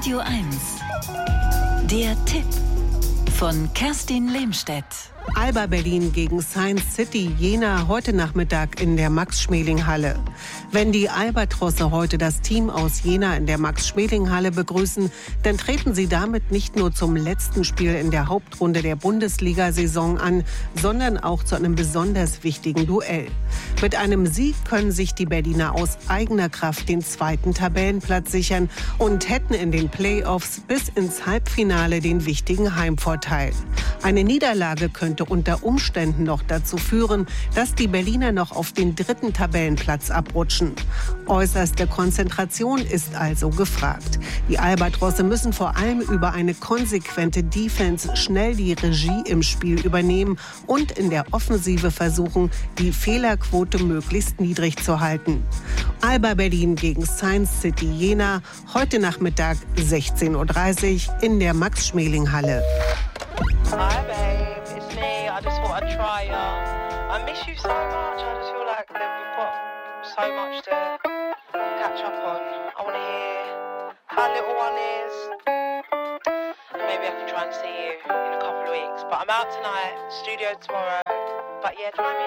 Radio 1. Der Tipp von Kerstin Lehmstedt. Alba Berlin gegen Science City Jena heute Nachmittag in der Max-Schmeling-Halle. Wenn die Albatrosse heute das Team aus Jena in der Max-Schmeling-Halle begrüßen, dann treten sie damit nicht nur zum letzten Spiel in der Hauptrunde der Bundesliga-Saison an, sondern auch zu einem besonders wichtigen Duell. Mit einem Sieg können sich die Berliner aus eigener Kraft den zweiten Tabellenplatz sichern und hätten in den Playoffs bis ins Halbfinale den wichtigen Heimvorteil. Eine Niederlage könnte unter Umständen noch dazu führen, dass die Berliner noch auf den dritten Tabellenplatz abrutschen. Äußerste Konzentration ist also gefragt. Die Albatrosse müssen vor allem über eine konsequente Defense schnell die Regie im Spiel übernehmen und in der Offensive versuchen, die Fehlerquote möglichst niedrig zu halten. Alba Berlin gegen Science City Jena, heute Nachmittag 16:30 Uhr in der Max-Schmeling-Halle. Hi babe, it's me. I just thought I'd try ya. I miss you so much. I just feel like we've got so much to catch up on. I want to hear how little one is. And maybe I can try and see you in a couple of weeks. But I'm out tonight, studio tomorrow. But yeah, try me.